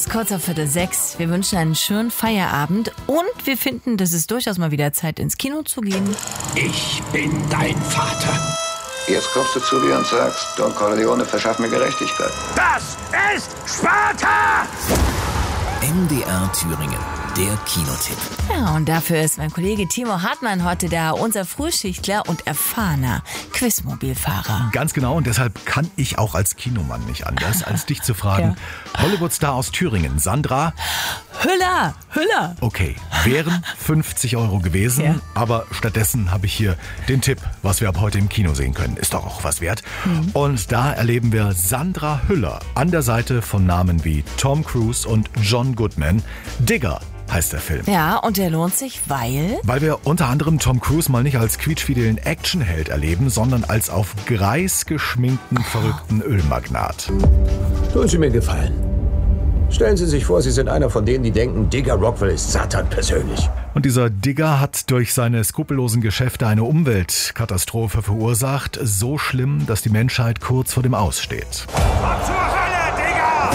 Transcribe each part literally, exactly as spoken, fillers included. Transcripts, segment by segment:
ist kurz auf Viertel sechs. Wir wünschen einen schönen Feierabend und wir finden, dass es durchaus mal wieder Zeit ins Kino zu gehen. Ich bin dein Vater. Jetzt kommst du zu mir und sagst, Don Corleone verschafft mir Gerechtigkeit. Das ist Sparta! M D R Thüringen, der Kinotipp. Ja, und dafür ist mein Kollege Timo Hartmann heute da, unser Frühschichtler und erfahrener Quizmobilfahrer. Ganz genau, und deshalb kann ich auch als Kinomann nicht anders, als dich zu fragen. Ja. Hollywood-Star aus Thüringen, Sandra Hüller, Hüller. Okay, wären fünfzig Euro gewesen, ja. aber stattdessen habe ich hier den Tipp, was wir ab heute im Kino sehen können. Ist doch auch was wert. Mhm. Und da erleben wir Sandra Hüller an der Seite von Namen wie Tom Cruise und John Goodman. Digger heißt der Film. Ja, und der lohnt sich, weil? Weil wir unter anderem Tom Cruise mal nicht als quietschfidelen Actionheld erleben, sondern als auf Greis geschminkten, verrückten Ölmagnat. Tun Sie mir gefallen. Stellen Sie sich vor, Sie sind einer von denen, die denken, Digger Rockwell ist Satan persönlich. Und dieser Digger hat durch seine skrupellosen Geschäfte eine Umweltkatastrophe verursacht. So schlimm, dass die Menschheit kurz vor dem Aus steht. Komm zur Hölle, Digger!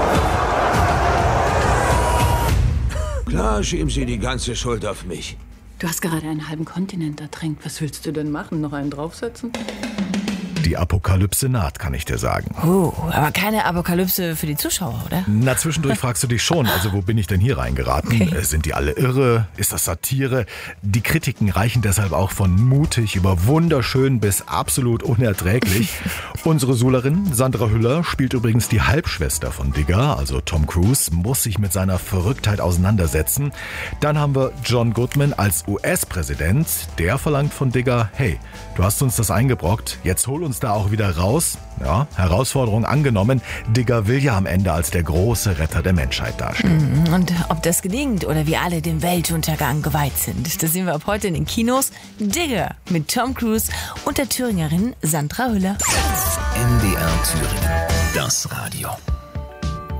Klar schieben Sie die ganze Schuld auf mich. Du hast gerade einen halben Kontinent ertränkt. Was willst du denn machen? Noch einen draufsetzen? Die Apokalypse naht, kann ich dir sagen. Oh, aber keine Apokalypse für die Zuschauer, oder? Na, zwischendurch fragst du dich schon, also wo bin ich denn hier reingeraten? Okay. Sind die alle irre? Ist das Satire? Die Kritiken reichen deshalb auch von mutig über wunderschön bis absolut unerträglich. Unsere Sulerin Sandra Hüller spielt übrigens die Halbschwester von Digger, also Tom Cruise, muss sich mit seiner Verrücktheit auseinandersetzen. Dann haben wir John Goodman als U S-Präsident. Der verlangt von Digger, hey, du hast uns das eingebrockt, jetzt hol uns da auch wieder raus. Ja, Herausforderung angenommen. Digger will ja am Ende als der große Retter der Menschheit dastehen. Und ob das gelingt oder wir alle dem Weltuntergang geweiht sind, das sehen wir ab heute in den Kinos. Digger mit Tom Cruise und der Thüringerin Sandra Hüller. M D R Thüringen, das Radio.